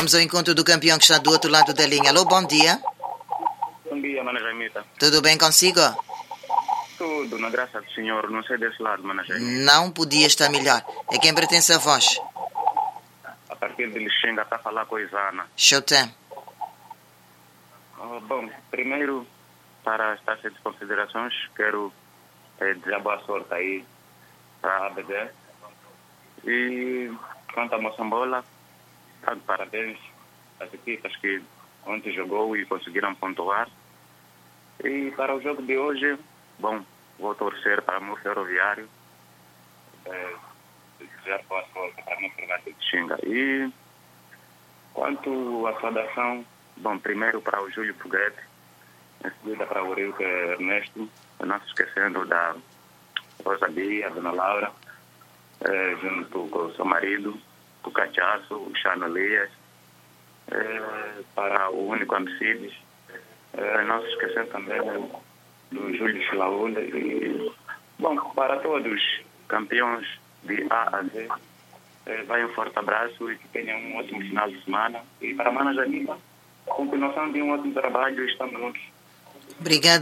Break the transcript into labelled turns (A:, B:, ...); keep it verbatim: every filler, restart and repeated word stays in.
A: Vamos ao encontro do campeão que está do outro lado da linha. Alô, bom dia.
B: Bom dia, Mana Jaimita.
A: Tudo bem consigo?
B: Tudo, na graça do Senhor. Não sei desse lado, Mana Jaimita.
A: Não podia estar melhor. É quem pertence a voz.
B: A partir de Lixinga está a falar com a Isana.
A: Showtime.
B: Oh, bom, primeiro, para estas de considerações, quero eh, desejar boa sorte aí para a A B D. E quanto a Moçambola, tá de parabéns às equipas que ontem jogou e conseguiram pontuar. E para o jogo de hoje, bom, vou torcer para o meu ferroviário. É, desejar boa sorte para o meu ferroviário de Xinga. E quanto à saudação, bom, primeiro para o Júlio Foguete, em seguida para o Rilke Ernesto, não se esquecendo da Rosa Bia, a Dona Laura, é, junto com o seu marido, o Cachaço, o Chano Elias, é, para o único Amicides, é, não se esquecendo também do Júlio Chilaúda e, bom, para todos campeões de A a Z, é, vai um forte abraço e que tenham um ótimo final de semana. E para a Mana Jaimita, continuação de um ótimo trabalho, estamos juntos.
A: Obrigada.